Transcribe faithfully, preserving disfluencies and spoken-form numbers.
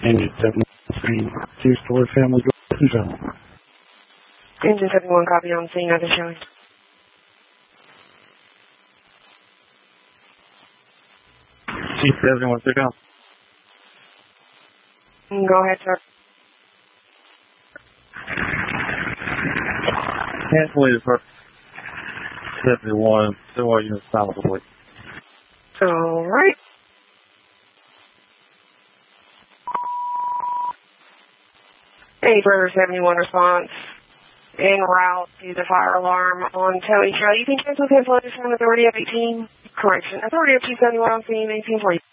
Engine seventy-one, two-story family dwelling. Engine seventy-one, copy on scene, nothing showing. Chief seventy-one, sit down. Go ahead, sir. Cancel for seventy-one, two more units probably. All right. Hey, Brother seventy-one response. En route to the fire alarm on Towie Trail. You can cancel cancellation on authority of eighteen. Correction. Authority of two seventy-one on scene, eighteen forty.